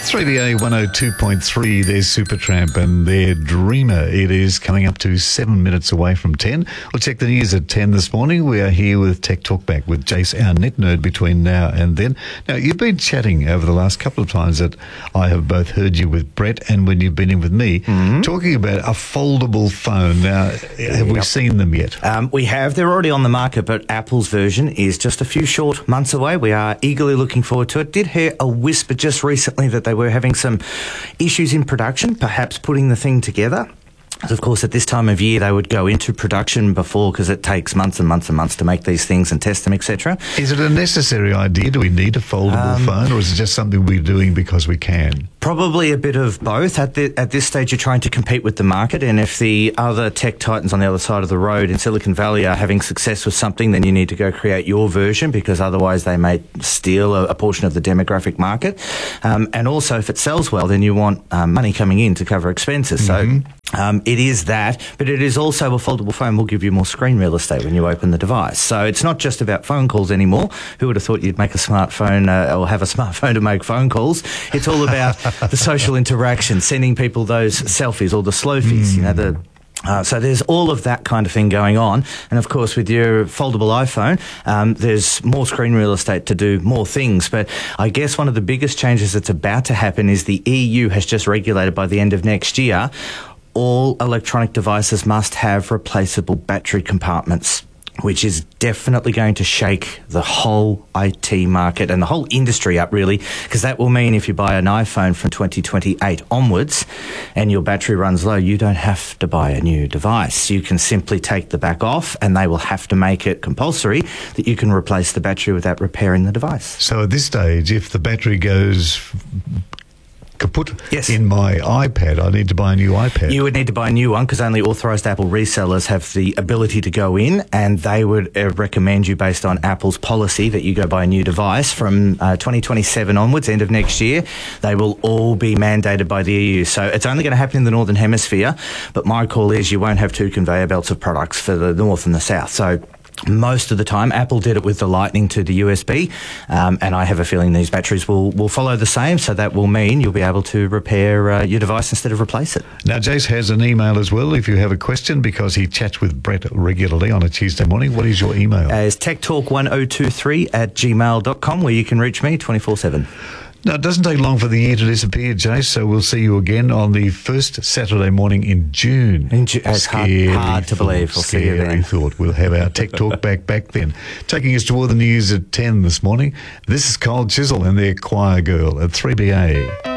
3BA 102.3, there's Supertramp and their Dreamer. It is coming up to 7 minutes away from 10. We'll check the news at 10 this morning. We are here with Tech Talk Back with Jace, our net nerd, between now and then. Now, you've been chatting over the last couple of times that I have both heard you with Brett and when you've been in with me, talking about a foldable phone. Now, have we seen them yet? We have. They're already on the market, but Apple's version is just a few short months away. We are eagerly looking forward to it. Did hear a whisper just recently that they were having some issues in production, perhaps putting the thing together. Of course, at this time of year, they would go into production before, because it takes months and months and months to make these things and test them, etc. Is it a necessary idea? Do we need a foldable phone, or is it just something we're doing because we can? Probably a bit of both. At this stage, you're trying to compete with the market, and if the other tech titans on the other side of the road in Silicon Valley are having success with something, then you need to go create your version, because otherwise they may steal a portion of the demographic market. And also, if it sells well, then you want money coming in to cover expenses. So it is that, but it is also a foldable phone will give you more screen real estate when you open the device. So it's not just about phone calls anymore. Who would have thought you'd make a smartphone or have a smartphone to make phone calls? It's all about the social interaction, sending people those selfies or the slofies, you know, so there's all of that kind of thing going on. And of course, with your foldable iPhone, there's more screen real estate to do more things. But I guess one of the biggest changes that's about to happen is the EU has just regulated by the end of next year, all electronic devices must have replaceable battery compartments, which is definitely going to shake the whole IT market and the whole industry up, really, because that will mean if you buy an iPhone from 2028 onwards and your battery runs low, you don't have to buy a new device. You can simply take the back off, and they will have to make it compulsory that you can replace the battery without repairing the device. So at this stage, if the battery goes kaput in my iPad, I need to buy a new iPad. You would need to buy a new one, because only authorised Apple resellers have the ability to go in, and they would recommend you, based on Apple's policy, that you go buy a new device from 2027 onwards, end of next year. They will all be mandated by the EU. So it's only going to happen in the Northern Hemisphere, but my call is you won't have two conveyor belts of products for the North and the South. So most of the time, Apple did it with the Lightning to the USB, and I have a feeling these batteries will follow the same, so that will mean you'll be able to repair your device instead of replace it. Now, Jace has an email as well if you have a question, because he chats with Brett regularly on a Tuesday morning. What is your email? It's techtalk1023@gmail.com, where you can reach me 24/7. Now, it doesn't take long for the year to disappear, Jace, so we'll see you again on the first Saturday morning in June. It's hard to believe. We'll see you then. Thought. We'll have our Tech Talk back then. Taking us toward the news at 10 this morning, this is Cold Chisel and their Choir Girl at 3BA.